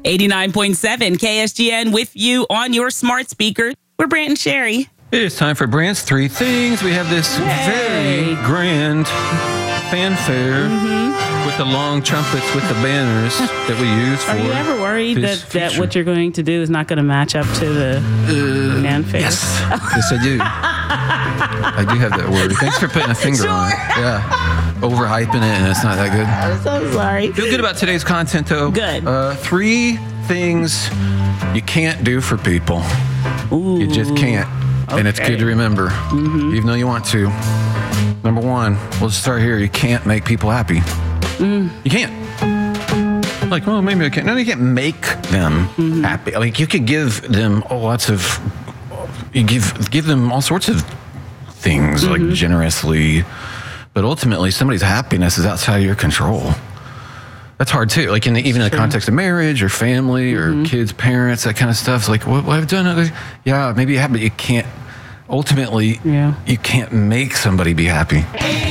89.7 KSGN with you on your smart speaker. We're Brant and Sherry. It is time for Brant's Three Things. We have this very grand fanfare with the long trumpets with the banners that we use for. Are you ever worried that what you're going to do is not going to match up to the fanfare? Yes. Yes, I do. I do have that worry. Thanks for putting a finger on it. Yeah. Overhyping it, and it's not that good. I'm so sorry. Feel good about today's content, though. Good. 3 things you can't do for people. Ooh. You just can't. Okay. And it's good to remember, even though you want to. Number 1, we'll just start here. You can't make people happy. You can't. Like, well, maybe I can't. No, you can't make them happy. Like, you could give them you give them all sorts of things, like generously. But ultimately, somebody's happiness is outside of your control. That's hard too. Like even in the context of marriage or family or kids, parents, that kind of stuff. It's like, what I've done, yeah, maybe you have, but you can't. Ultimately, you can't make somebody be happy.